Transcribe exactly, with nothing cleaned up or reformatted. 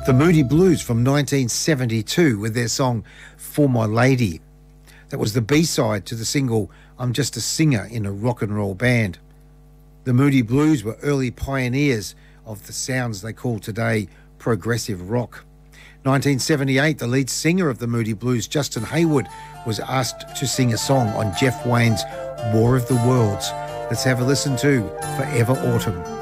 The Moody Blues from nineteen seventy-two with their song For My Lady. That was the B-side to the single I'm Just a Singer in a Rock and Roll Band. The Moody Blues were early pioneers of the sounds they call today progressive rock. nineteen seventy-eight, the lead singer of the Moody Blues, Justin Hayward, was asked to sing a song on Jeff Wayne's War of the Worlds. Let's have a listen to Forever Autumn.